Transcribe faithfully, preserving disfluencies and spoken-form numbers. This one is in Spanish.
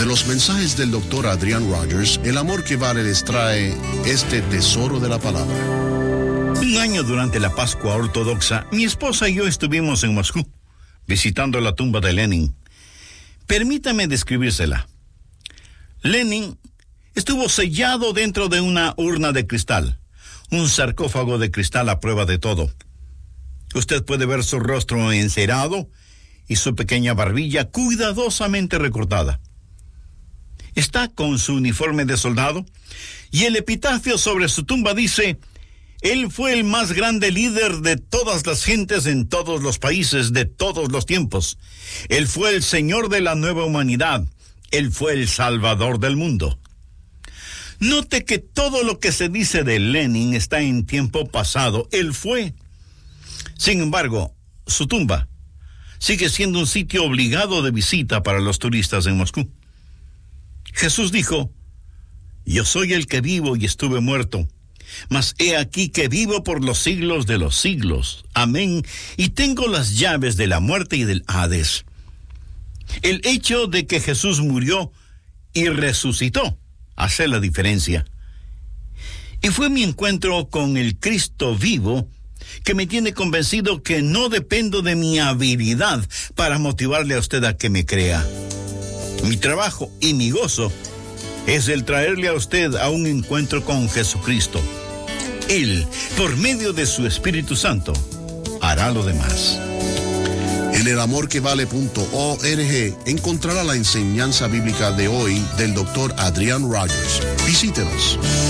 los mensajes del doctor Adrian Rogers, El Amor que Vale les trae este tesoro de la palabra. Un año durante la Pascua Ortodoxa, mi esposa y yo estuvimos en Moscú, visitando la tumba de Lenin. Permítame describírsela. Lenin estuvo sellado dentro de una urna de cristal, un sarcófago de cristal a prueba de todo. Usted puede ver su rostro encerado y su pequeña barbilla cuidadosamente recortada. Está con su uniforme de soldado y el epitafio sobre su tumba dice: él fue el más grande líder de todas las gentes en todos los países de todos los tiempos. Él fue el Señor de la nueva humanidad. Él fue el Salvador del mundo. Note que todo lo que se dice de Lenin está en tiempo pasado. Él fue. Sin embargo, su tumba sigue siendo un sitio obligado de visita para los turistas en Moscú. Jesús dijo: yo soy el que vivo y estuve muerto, mas he aquí que vivo por los siglos de los siglos. Amén. Y tengo las llaves de la muerte y del Hades. El hecho de que Jesús murió y resucitó hace la diferencia. Y fue mi encuentro con el Cristo vivo que me tiene convencido que no dependo de mi habilidad para motivarle a usted a que me crea. Mi trabajo y mi gozo es el traerle a usted a un encuentro con Jesucristo. Él, por medio de su Espíritu Santo, hará lo demás. En el amor que vale punto org encontrará la enseñanza bíblica de hoy del doctor Adrian Rogers. Visítenos.